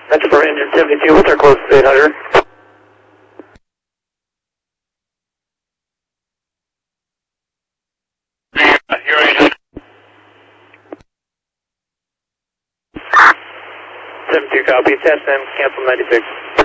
That's for engine 72. What's our closest 800? You're 800. 72 copy. Test and cancel 96.